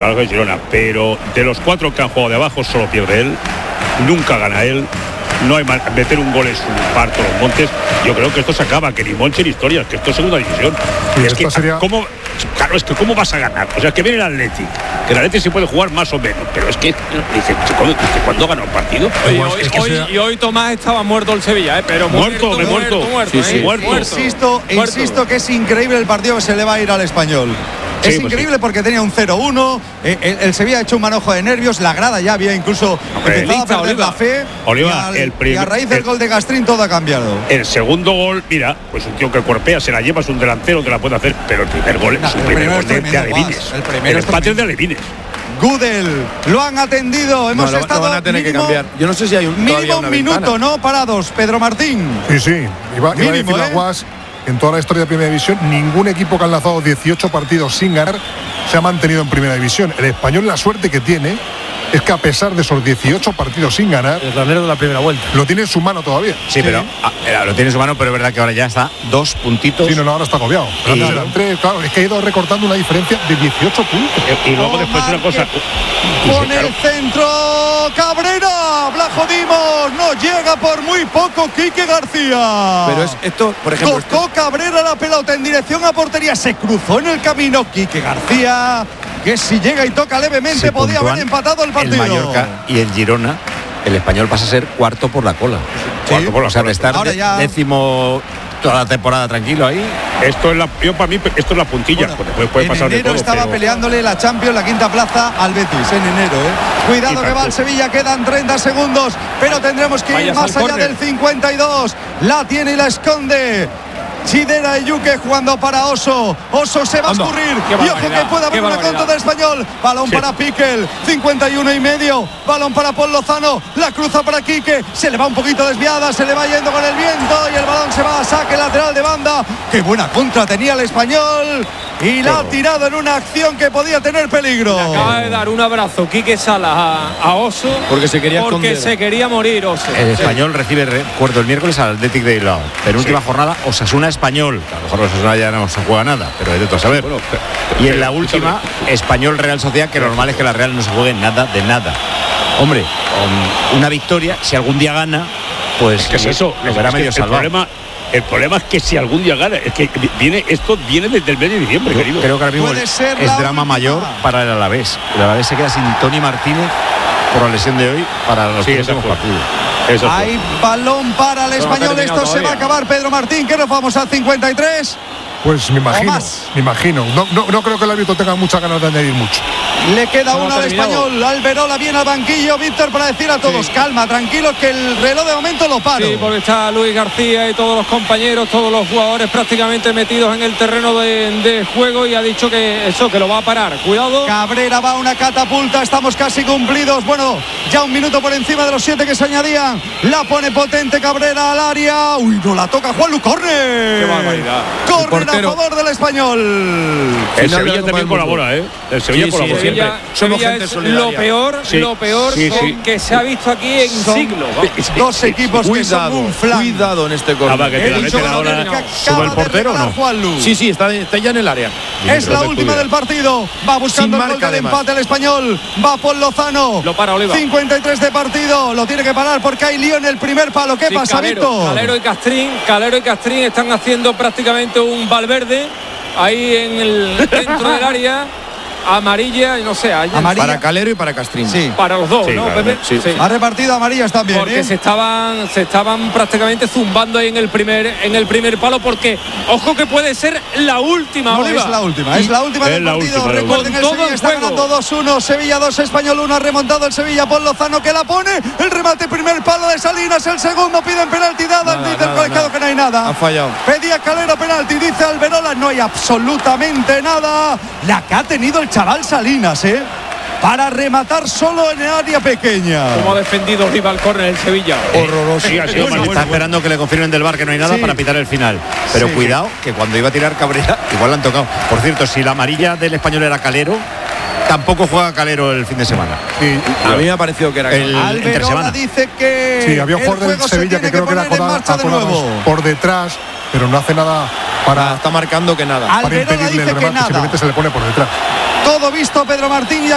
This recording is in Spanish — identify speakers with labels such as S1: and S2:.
S1: Claro que es Girona, pero de los 4 que han jugado de abajo solo pierde él, nunca gana él. No hay meter un gol es un parto los montes. Yo creo que esto se acaba, que ni Monche ni historias, que esto es segunda división.
S2: Sí,
S1: es que
S2: sería...
S1: claro, es que ¿cómo vas a ganar? O sea, que viene el Atleti, que el Atleti se puede jugar más o menos, pero es que dice, ¿cuándo ganó el partido?
S3: Hoy Tomás estaba muerto el Sevilla, pero muerto.
S4: Insisto que es increíble el partido que se le va a ir al Español.
S1: Sí,
S4: es increíble porque tenía un 0-1, el Sevilla ha hecho un manojo de nervios, la grada ya había incluso empezado a perder la fe. Y a raíz del gol de Castrín todo ha cambiado.
S1: El segundo gol, mira, pues un tío que cuerpea, se la lleva, es un delantero que la puede hacer, pero el primer gol es un primer gol de Alevines. El empate es de Alevines.
S4: Gudel, lo han atendido, hemos estado
S5: van a tener que cambiar. Yo no sé si hay
S4: mínimo un minuto,
S5: ventana.
S4: ¿no? Parados, Pedro Martín.
S2: Sí, iba a decir la Guas. En toda la historia de Primera División, ningún equipo que ha lanzado 18 partidos sin ganar se ha mantenido en Primera División. El Español, la suerte que tiene es que a pesar de esos 18 partidos sin ganar,
S5: el ranero de la primera vuelta
S2: lo tiene en su mano todavía.
S6: Sí, pero lo tiene en su mano, pero es verdad que ahora ya está 2 puntitos.
S2: Sí, no, ahora está agobiado. Claro, es que ha ido recortando una diferencia de 18 puntos.
S1: Y luego después una cosa.
S4: Con el centro, Cabrera, Blajodimos, no llega por muy poco Quique García.
S5: Pero es esto, por ejemplo.
S4: Tocó Cabrera la pelota en dirección a portería, se cruzó en el camino Quique García, que si llega y toca levemente podía haber empatado el partido.
S6: El Mallorca y el Girona, el Español pasa a ser cuarto por la cola. O sea, de estar décimo toda la temporada tranquilo ahí.
S1: Para mí esto es la puntilla. Bueno, puede pasar de todo.
S4: Estaba peleándole la Champions, la quinta plaza al Betis en enero. Cuidado que va el Sevilla, quedan 30 segundos, pero tendremos que ir más allá del 52. La tiene y la esconde Chidera y Yuque jugando para Oso. Oso se va a escurrir. Y ojo que puede haber una contra del Español. Balón para Piquel. 51,5. Balón para Paul Lozano. La cruza para Quique. Se le va un poquito desviada. Se le va yendo con el viento. Y el balón se va a saque lateral de banda. Qué buena contra tenía el Español. Y la ha tirado en una acción que podía tener peligro.
S3: Le acaba de dar un abrazo Quique Salas a Oso.
S5: Porque se
S3: quería morir Oso.
S6: El Español recibe, recuerdo, el miércoles al Athletic de Bilbao. Penúltima jornada, Osasuna Español. A lo mejor Osasuna ya no se juega nada, pero de todo a saber. Y en la última, Español Real Sociedad, que lo normal es que la Real no se juegue nada de nada. Hombre, con una victoria, si algún día gana, pues
S1: es que es eso,
S6: lo verá medio salvado.
S1: El problema es que si algún día gana, es que esto viene desde el mes de diciembre, querido.
S6: Creo que ahora mismo es drama mayor para el Alavés. El Alavés se queda sin Toni Martínez por la lesión de hoy para los próximos partidos.
S4: Hay balón para el Español, esto se va a acabar. Pedro Martín, que nos vamos al 53.
S2: Pues me imagino. No creo que el árbitro tenga muchas ganas de añadir mucho.
S4: Le queda una al Español. Alberola viene al banquillo, Víctor, para decir a todos, calma, tranquilos, que el reloj de momento lo paro.
S3: Sí, porque está Luis García y todos los compañeros, todos los jugadores prácticamente metidos en el terreno de juego, y ha dicho que lo va a parar. Cuidado.
S4: Cabrera va a una catapulta, estamos casi cumplidos. Bueno, ya un minuto por encima de los 7 que se añadían. La pone potente Cabrera al área. Uy, no la toca Juanlu, córner.
S3: Qué barbaridad.
S4: Córner a favor del Español.
S1: El Sevilla también colabora, El Sevilla colabora siempre.
S3: Sevilla es lo peor que se ha visto aquí en siglos.
S4: Dos equipos que son un flan.
S5: Cuidado en este córner.
S1: Que te la meten ahora. ¿Sube el portero o no?
S5: Sí, está ya en el área.
S4: Es la última del partido. Va buscando el gol del empate el Español. Va por Lozano.
S3: Lo para Oliva.
S4: 53 de partido. Lo tiene que parar porque hay lío en el primer palo. ¿Qué pasa, Víctor?
S3: Calero y Castrín están haciendo prácticamente un Valverde ahí en el centro del área. Amarilla, no sé,
S5: amarilla para Calero y para Castrín.
S4: Sí.
S3: Para los dos,
S1: sí,
S3: ¿no,
S1: claro,
S3: Pepe?
S1: Sí.
S4: Ha repartido amarillas también.
S3: Porque se estaban prácticamente zumbando ahí en el primer palo, porque ojo que puede ser la última,
S4: no,
S3: Oliva.
S4: Es la última del partido. Recuerden que el Sevilla está ganando 2-1, Sevilla 2, Español 1, ha remontado el Sevilla por Lozano, que la pone, el remate, primer palo de Salinas, el segundo, piden penalti dada, dice el colegiado que no hay nada.
S5: Ha fallado.
S4: Pedía Calero penalti, dice Alberola, no hay absolutamente nada. La que ha tenido el chaval Salinas, para rematar solo en el área pequeña.
S3: Como ha defendido rival córner el Sevilla.
S4: Horroroso.
S6: Está esperando que le confirmen del VAR que no hay nada para pitar el final. Pero cuidado, que cuando iba a tirar Cabrera, igual le han tocado. Por cierto, si la amarilla del Español era Calero, tampoco juega Calero el fin de semana.
S2: Sí,
S5: a mí me ha parecido que era
S4: Alberola dice que
S2: sí, había un jugador del Sevilla que creo que era por detrás, pero no hace nada
S5: está marcando que nada.
S4: Alberola dice que nada.
S2: Simplemente se le pone por detrás.
S4: Todo visto, Pedro Martín.